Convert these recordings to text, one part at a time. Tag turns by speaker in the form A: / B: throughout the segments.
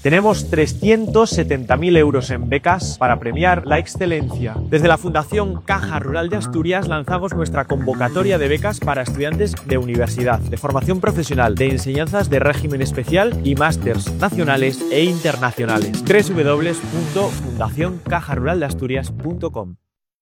A: Tenemos 370.000 euros en becas para premiar la excelencia. Desde la Fundación Caja Rural de Asturias lanzamos nuestra convocatoria de becas para estudiantes de universidad, de formación profesional, de enseñanzas de régimen especial y másters nacionales e internacionales. www.fundacioncajaruraldeasturias.com.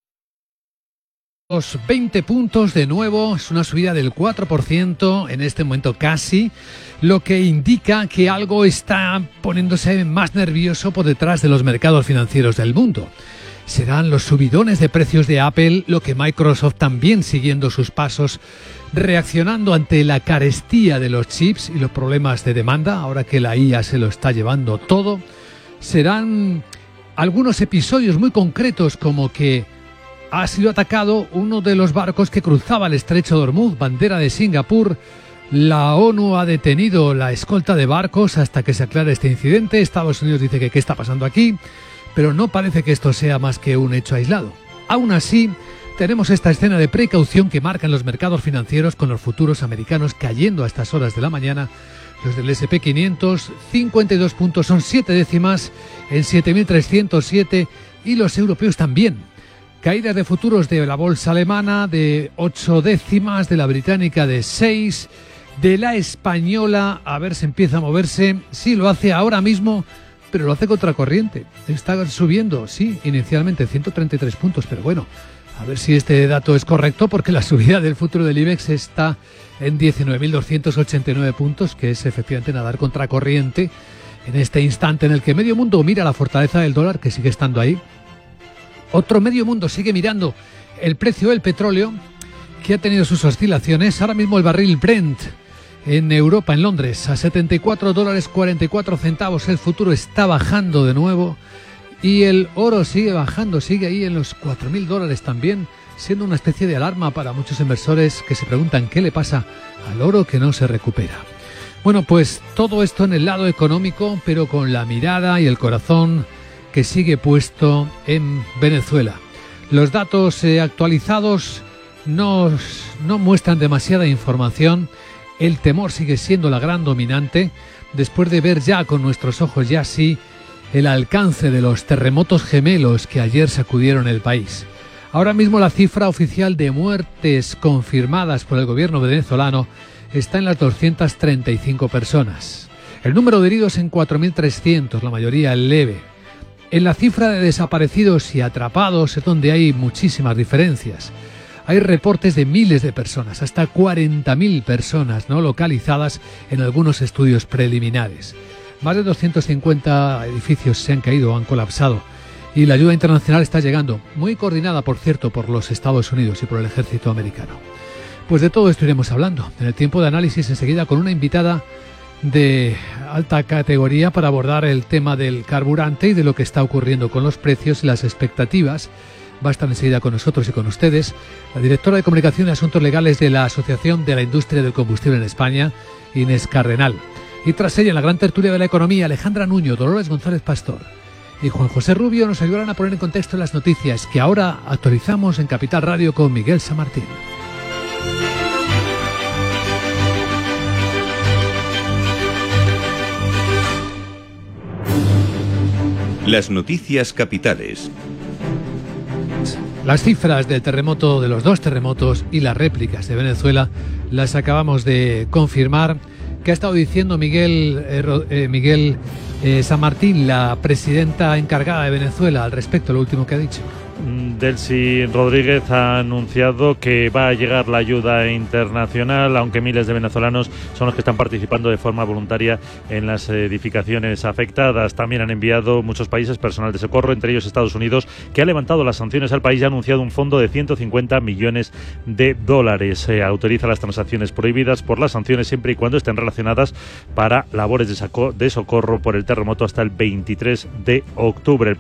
B: Los 20 puntos de nuevo, es una subida del 4% en este momento casi, lo que indica que algo está poniéndose más nervioso por detrás de los mercados financieros del mundo. ¿Serán los subidones de precios de Apple, lo que Microsoft también siguiendo sus pasos, reaccionando ante la carestía de los chips y los problemas de demanda, ahora que la IA se lo está llevando todo? ¿Serán algunos episodios muy concretos como que ha sido atacado uno de los barcos que cruzaba el estrecho de Hormuz, bandera de Singapur? La ONU ha detenido la escolta de barcos hasta que se aclare este incidente. Estados Unidos dice que qué está pasando aquí, pero no parece que esto sea más que un hecho aislado. Aún así, tenemos esta escena de precaución que marcan los mercados financieros, con los futuros americanos cayendo a estas horas de la mañana. Los del S&P 500, 52 puntos, son 7 décimas en 7.307, y los europeos también. Caídas de futuros de la bolsa alemana de 8 décimas, de la británica de 6, de la española, a ver si empieza a moverse. Sí, lo hace ahora mismo, pero lo hace contracorriente. Está subiendo, sí, inicialmente 133 puntos, pero bueno, a ver si este dato es correcto, porque la subida del futuro del IBEX está en 19.289 puntos, que es efectivamente nadar contracorriente en este instante en el que medio mundo mira la fortaleza del dólar, que sigue estando ahí. Otro medio mundo sigue mirando el precio del petróleo, que ha tenido sus oscilaciones. Ahora mismo el barril Brent en Europa, en Londres, a $74.44. El futuro está bajando de nuevo y el oro sigue bajando, sigue ahí en los $4.000 también, siendo una especie de alarma para muchos inversores que se preguntan qué le pasa al oro que no se recupera. Bueno, pues todo esto en el lado económico, pero con la mirada y el corazón que sigue puesto en Venezuela. Los datos actualizados no muestran demasiada información. El temor sigue siendo la gran dominante, después de ver ya con nuestros ojos ya sí el alcance de los terremotos gemelos que ayer sacudieron el país. Ahora mismo la cifra oficial de muertes confirmadas por el gobierno venezolano está en las 235 personas. El número de heridos en 4.300, la mayoría leve. En la cifra de desaparecidos y atrapados es donde hay muchísimas diferencias. Hay reportes de miles de personas, hasta 40.000 personas no localizadas en algunos estudios preliminares. Más de 250 edificios se han caído o han colapsado, y la ayuda internacional está llegando, muy coordinada, por cierto, por los Estados Unidos y por el ejército americano. Pues de todo esto iremos hablando en el tiempo de análisis, enseguida con una invitada de alta categoría para abordar el tema del carburante y de lo que está ocurriendo con los precios y las expectativas. Va a estar enseguida con nosotros y con ustedes la directora de Comunicación y Asuntos Legales de la Asociación de la Industria del Combustible en España, Inés Cardenal. Y tras ella, en la gran tertulia de la economía, Alejandra Nuño, Dolores González Pastor y Juan José Rubio nos ayudarán a poner en contexto las noticias que ahora actualizamos en Capital Radio con Miguel San Martín.
C: Las noticias capitales.
B: Las cifras del terremoto, de los dos terremotos y las réplicas de Venezuela, las acabamos de confirmar. ¿Qué ha estado diciendo Miguel San Martín, la presidenta encargada de Venezuela, al respecto, lo último que ha dicho?
D: Delcy Rodríguez ha anunciado que va a llegar la ayuda internacional, aunque miles de venezolanos son los que están participando de forma voluntaria en las edificaciones afectadas. También han enviado muchos países personal de socorro, entre ellos Estados Unidos, que ha levantado las sanciones al país y ha anunciado un fondo de $150 millones. Autoriza las transacciones prohibidas por las sanciones siempre y cuando estén relacionadas para labores de socorro por el terremoto hasta el 23 de octubre.